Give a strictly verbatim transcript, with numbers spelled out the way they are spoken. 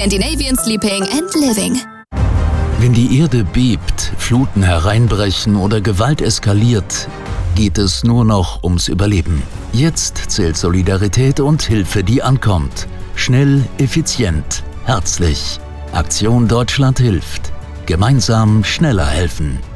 Scandinavian Sleeping and Living. Wenn die Erde bebt, Fluten hereinbrechen oder Gewalt eskaliert, geht es nur noch ums Überleben. Jetzt zählt Solidarität und Hilfe, die ankommt. Schnell, effizient, herzlich. Aktion Deutschland hilft. Gemeinsam schneller helfen.